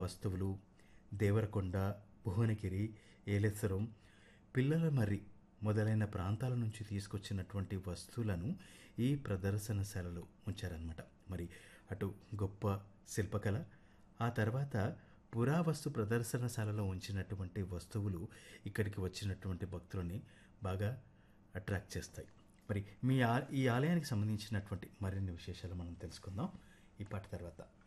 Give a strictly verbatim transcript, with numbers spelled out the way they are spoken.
వస్తువులు దేవరకొండ, భువనగిరి, ఏలేశ్వరం, పిల్లలమర్రి మొదలైన ప్రాంతాల నుంచి తీసుకొచ్చినటువంటి వస్తువులను ఈ ప్రదర్శనశాలలో ఉంచారనమాట. మరి అటు గొప్ప శిల్పకళ, ఆ తర్వాత పురావస్తు ప్రదర్శనశాలలో ఉంచినటువంటి వస్తువులు ఇక్కడికి వచ్చినటువంటి భక్తులని బాగా అట్రాక్ట్ చేస్తాయి. మరి మీ ఆ ఈ ఆలయానికి సంబంధించినటువంటి మరిన్ని విశేషాలు మనం తెలుసుకుందాం ఈ పాట తర్వాత.